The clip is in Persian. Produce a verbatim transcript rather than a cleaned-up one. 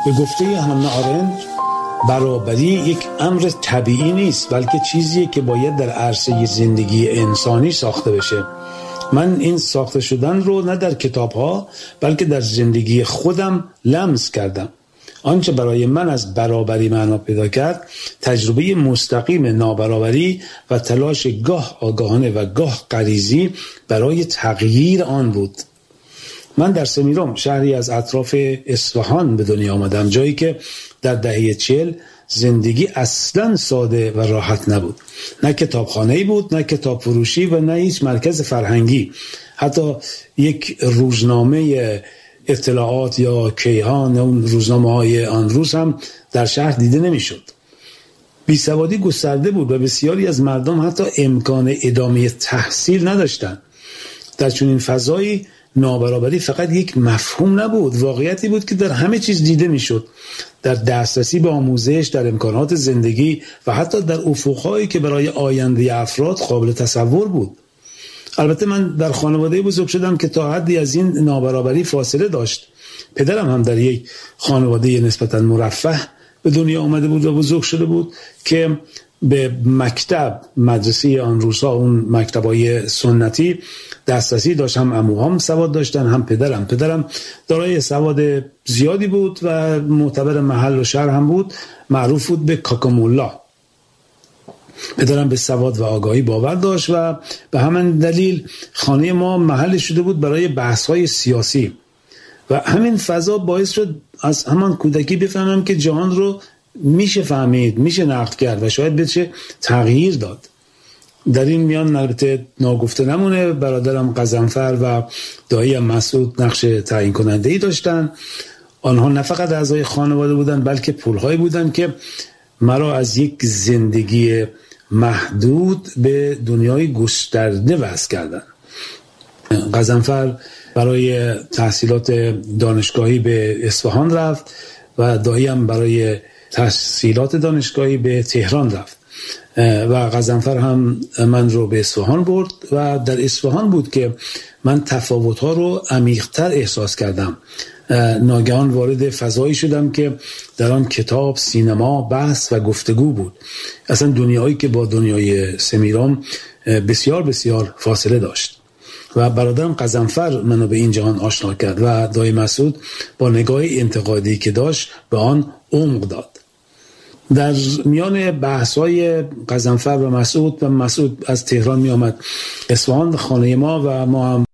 به گفته هانا آرنت برابری یک امر طبیعی نیست، بلکه چیزیه که باید در عرصه زندگی انسانی ساخته بشه. من این ساخته شدن رو نه در کتاب‌ها بلکه در زندگی خودم لمس کردم. آنچه برای من از برابری معنا پیدا کرد تجربه مستقیم نابرابری و تلاش گاه آگاهانه و گاه غریزی برای تغییر آن بود. من در سمیرام، شهری از اطراف اصفهان، به دنیا آمدم، جایی که در دهه چهل زندگی اصلا ساده و راحت نبود. نه کتابخانه‌ای بود، نه کتاب فروشی و نه هیچ مرکز فرهنگی. حتی یک روزنامه اطلاعات یا کیهان، اون روزنامه‌های آن روز هم در شهر دیده نمی‌شد. بیسوادی گسترده بود و بسیاری از مردم حتی امکان ادامه تحصیل نداشتند. در چنین فضایی نابرابری فقط یک مفهوم نبود، واقعیتی بود که در همه چیز دیده میشد، در دسترسی به آموزش، در امکانات زندگی و حتی در افق‌هایی که برای آینده افراد قابل تصور بود. البته من در خانواده بزرگ شدم که تا حدی از این نابرابری فاصله داشت. پدرم هم در یک خانواده نسبتاً مرفه به دنیا آمده بود و بزرگ شده بود که به مکتب، مدرسه آن روزها، اون مکتبای سنتی دسترسی داشت. هم عموام سواد داشتن، هم پدرم. پدرم دارای سواد زیادی بود و معتبر محل و شهر هم بود، معروف بود به کاکامولا. پدرم به سواد و آگاهی باور داشت و به همین دلیل خانه ما محل شده بود برای بحث‌های سیاسی و همین فضا باعث شد از همان کودکی بفهمم که جهان رو میشه فهمید، میشه نقد کرد و شاید بشه تغییر داد. در این میان البته ناگفته نمونه برادرم غضنفر و داییم مسعود نقش تعیین کننده‌ای داشتن. آنها نه فقط اعضای خانواده بودن بلکه پول‌هایی بودن که مرا از یک زندگی محدود به دنیای گسترده وصل کردن. غضنفر برای تحصیلات دانشگاهی به اصفهان رفت و داییم برای تحصیلات دانشگاهی به تهران رفت و غضنفر هم من رو به اصفهان برد و در اصفهان بود که من تفاوت‌ها رو عمیق‌تر احساس کردم. ناگهان وارد فضایی شدم که در آن کتاب، سینما، بحث و گفتگو بود. اصلا دنیایی که با دنیای سمیرام بسیار بسیار فاصله داشت و برادرم غضنفر منو به این جهان آشنا کرد و دایی مسعود با نگاه انتقادی که داشت به آن عمق داد. در میان بحث‌های غضنفر و مسعود و مسعود از تهران می آمد اصفهان خانه ما و ما هم